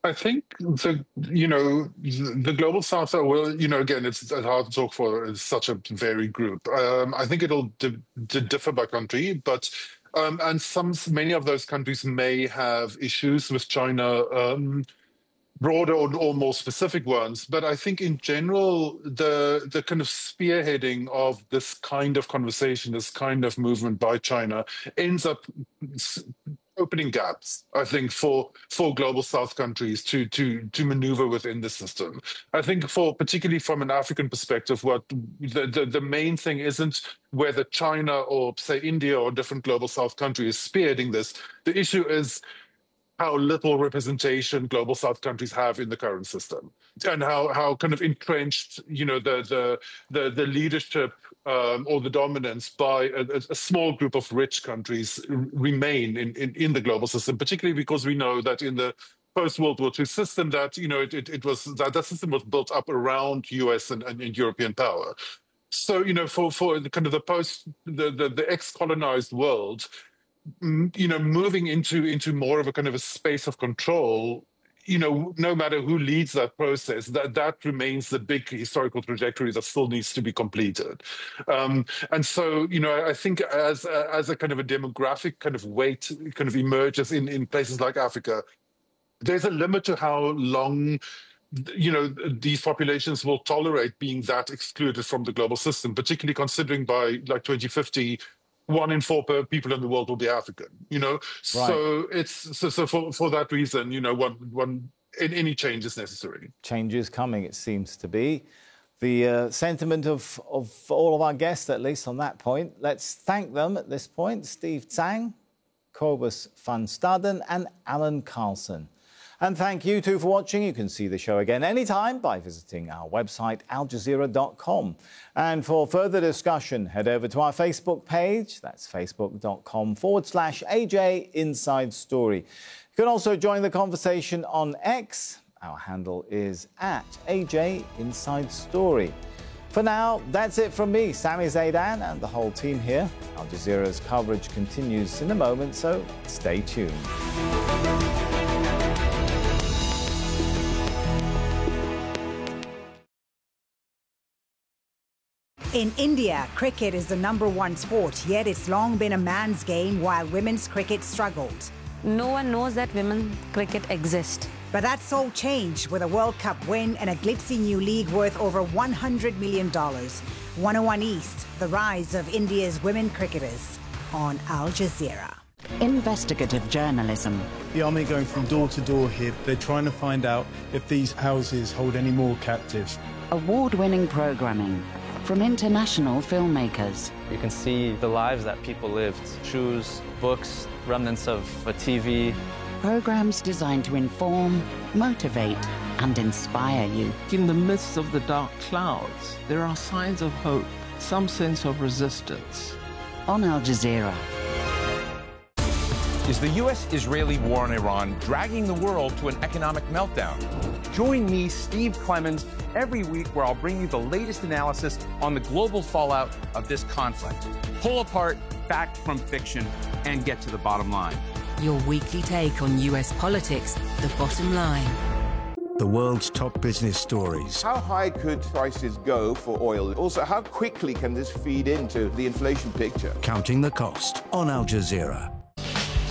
I think the global south, well, again, it's hard to talk for such a varied group. I think it'll differ by country, but and many of those countries may have issues with China, broader or more specific ones. But I think in general, the kind of spearheading of this kind of conversation, this kind of movement by China, ends up opening gaps, I think, for global South countries to maneuver within the system. I think particularly from an African perspective, what the main thing isn't whether China or say India or different global South countries is spearheading this. The issue is how little representation global South countries have in the current system, and how kind of entrenched the leadership or the dominance by a small group of rich countries remain in the global system, particularly because we know that in the post-World War II system that it was that system was built up around US and European power. So for the kind of the ex-colonized world, moving into more of a kind of a space of control, no matter who leads that process, that remains the big historical trajectory that still needs to be completed. And so, I think as a kind of a demographic kind of weight kind of emerges in places like Africa, there's a limit to how long these populations will tolerate being that excluded from the global system, particularly considering by like 2050, 1 in 4 people in the world will be African, Right. So for that reason, any change is necessary. Change is coming, it seems to be. The sentiment of all of our guests, at least on that point. Let's thank them at this point. Steve Tsang, Cobus van Staden and Alan Carlson. And thank you too for watching. You can see the show again anytime by visiting our website, aljazeera.com. And for further discussion, head over to our Facebook page. That's facebook.com/AJ Inside Story. You can also join the conversation on X. Our handle is @AJ Inside Story. For now, that's it from me, Sami Zeidan, and the whole team here. Al Jazeera's coverage continues in a moment, so stay tuned. In India, cricket is the #1 sport, yet it's long been a man's game while women's cricket struggled. No one knows that women's cricket exists. But that's all changed with a World Cup win and a glitzy new league worth over $100 million. 101 East, the rise of India's women cricketers on Al Jazeera. Investigative journalism. The army going from door to door here. They're trying to find out if these houses hold any more captives. Award-winning programming from international filmmakers. You can see the lives that people lived. Shoes, books, remnants of a TV. Programs designed to inform, motivate, and inspire you. In the midst of the dark clouds, there are signs of hope, some sense of resistance. On Al Jazeera. Is the U.S.-Israeli war on Iran dragging the world to an economic meltdown? Join me, Steve Clemons, every week where I'll bring you the latest analysis on the global fallout of this conflict. Pull apart fact from fiction and get to the bottom line. Your weekly take on U.S. politics, the bottom line. The world's top business stories. How high could prices go for oil? Also, how quickly can this feed into the inflation picture? Counting the cost on Al Jazeera.